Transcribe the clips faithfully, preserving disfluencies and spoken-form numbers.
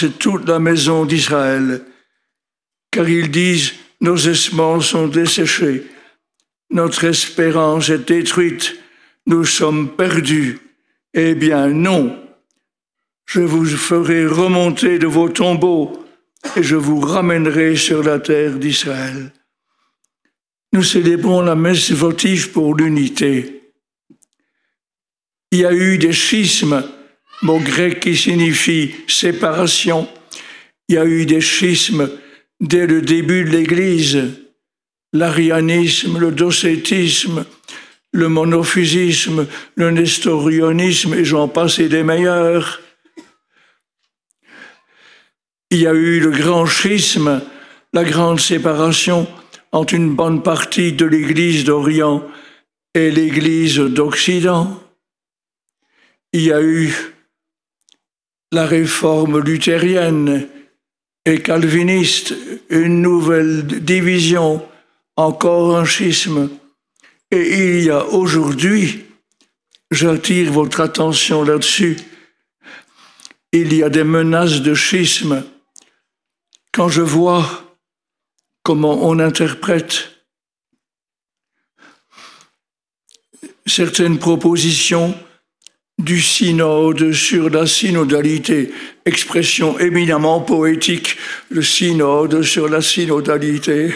c'est toute la maison d'Israël. Car ils disent, nos ossements sont desséchés, notre espérance est détruite, nous sommes perdus. Eh bien non, je vous ferai remonter de vos tombeaux et je vous ramènerai sur la terre d'Israël. Nous célébrons la messe votive pour l'unité. Il y a eu des schismes, mot grec qui signifie séparation. Il y a eu des schismes dès le début de l'Église, l'arianisme, le docétisme, le monophysisme, le nestorionisme, et j'en passe et des meilleurs. Il y a eu le grand schisme, la grande séparation entre une bonne partie de l'Église d'Orient et l'Église d'Occident. Il y a eu la réforme luthérienne et calviniste, une nouvelle division, encore un schisme. Et il y a aujourd'hui, j'attire votre attention là-dessus, il y a des menaces de schisme. Quand je vois comment on interprète certaines propositions du synode sur la synodalité, expression éminemment poétique, le synode sur la synodalité.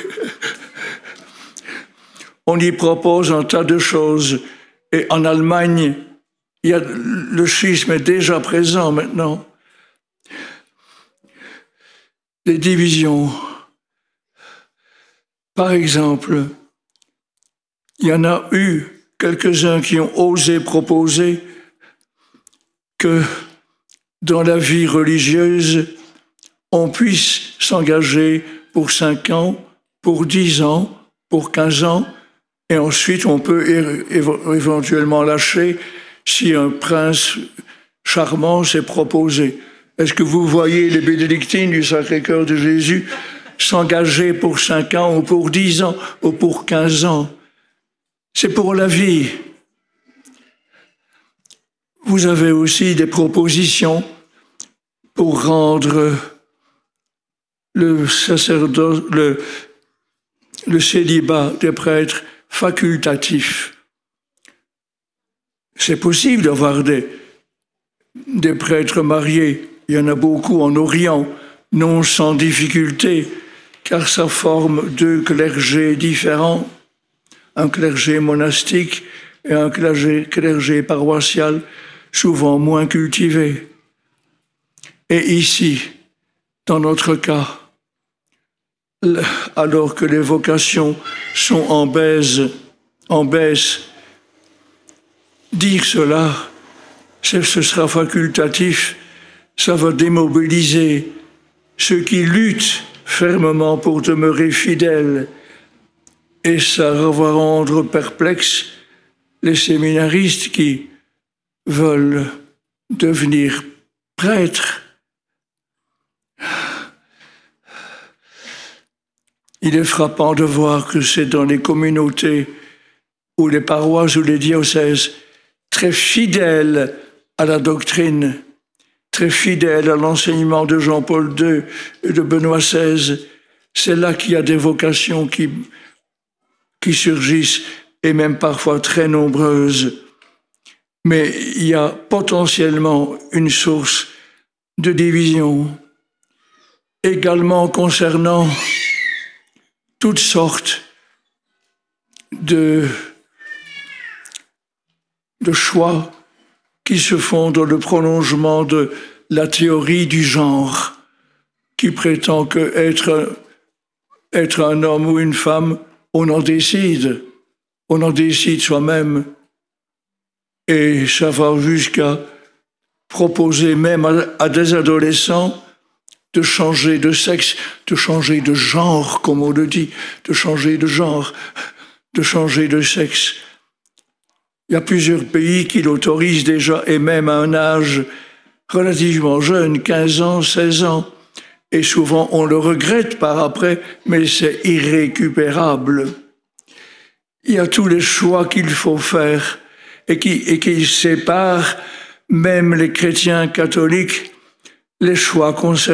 On y propose un tas de choses. Et en Allemagne, il y a, le schisme est déjà présent maintenant. Les divisions. Par exemple, il y en a eu quelques-uns qui ont osé proposer que dans la vie religieuse, on puisse s'engager pour cinq ans, pour dix ans, pour quinze ans, et ensuite on peut é- éventuellement lâcher si un prince charmant s'est proposé. Est-ce que vous voyez les bénédictines du Sacré-Cœur de Jésus s'engager pour cinq ans ou pour dix ans ou pour quinze ans? C'est pour la vie. Vous avez aussi des propositions pour rendre le sacerdoce, le, le célibat des prêtres facultatif. C'est possible d'avoir des, des prêtres mariés. Il y en a beaucoup en Orient, non sans difficulté, car ça forme deux clergés différents, un clergé monastique et un clergé, clergé paroissial, souvent moins cultivé. Et ici, dans notre cas, alors que les vocations sont en baisse, en baisse, dire cela, ce sera facultatif, ça va démobiliser ceux qui luttent fermement pour demeurer fidèles, et ça va rendre perplexes les séminaristes qui veulent devenir prêtres. Il est frappant de voir que c'est dans les communautés ou les paroisses ou les diocèses très fidèles à la doctrine, très fidèles à l'enseignement de Jean-Paul deux et de Benoît seize, c'est là qu'il y a des vocations qui, qui surgissent, et même parfois très nombreuses. Mais il y a potentiellement une source de division, également concernant toutes sortes de, de choix qui se font dans le prolongement de la théorie du genre, qui prétend que être, être un homme ou une femme, on en décide, on en décide soi-même. Et ça va jusqu'à proposer même à, à des adolescents de changer de sexe, de changer de genre, comme on le dit, de changer de genre, de changer de sexe. Il y a plusieurs pays qui l'autorisent déjà, et même à un âge relativement jeune, quinze ans, seize ans. Et souvent, on le regrette par après, mais c'est irrécupérable. Il y a tous les choix qu'il faut faire et qui, et qui séparent même les chrétiens catholiques, les choix concernant